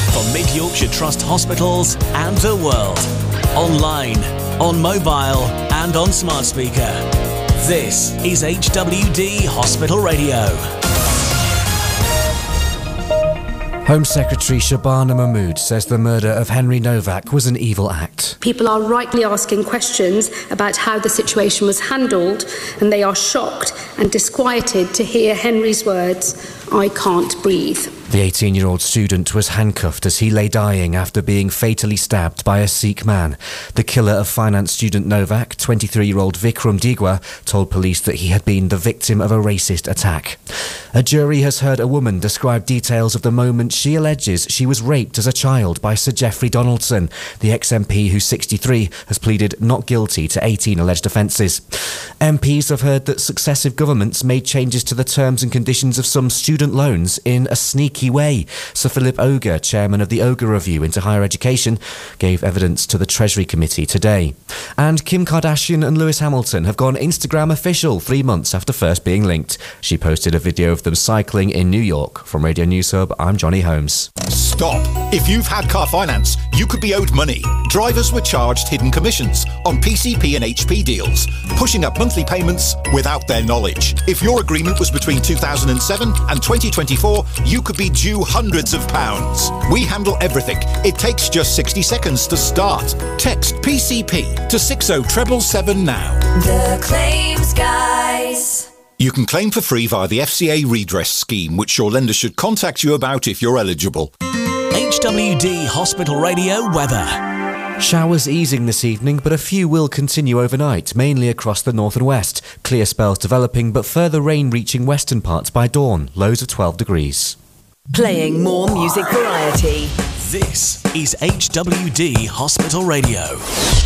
for Mid Yorkshire Trust hospitals and the world. Online, on mobile and on smart speaker. This is HWD Hospital Radio. Home Secretary Shabana Mahmood says the murder of Henry Novak was an evil act. People are rightly asking questions about how the situation was handled, and they are shocked and disquieted to hear Henry's words, "I can't breathe." The 18-year-old student was handcuffed as he lay dying after being fatally stabbed by a Sikh man. The killer of finance student Novak, 23-year-old Vikram Digwa, told police that he had been the victim of a racist attack. A jury has heard a woman describe details of the moment she alleges she was raped as a child by Sir Geoffrey Donaldson. The ex-MP, who's 63, has pleaded not guilty to 18 alleged offences. MPs have heard that successive governments made changes to the terms and conditions of some student loans in a sneaky way. Sir Philip Oger, chairman of the Oger Review into Higher Education, gave evidence to the Treasury Committee today. And Kim Kardashian and Lewis Hamilton have gone Instagram official 3 months after first being linked. She posted a video of them cycling in New York. From Radio News Hub, I'm Johnny Holmes. Stop! If you've had car finance, you could be owed money. Drivers were charged hidden commissions on PCP and HP deals, pushing up monthly payments without their knowledge. If your agreement was between 2007 and 2024, you could be due hundreds of pounds. We handle everything. It takes just 60 seconds to start. Text PCP to 60777 now. The Claims Guys. You can claim for free via the FCA redress scheme, which your lender should contact you about if you're eligible. HWD Hospital Radio weather. Showers easing this evening, but a few will continue overnight, mainly across the north and west. Clear spells developing, but further rain reaching western parts by dawn, lows of 12 degrees. Playing more music variety. This is HWD Hospital Radio.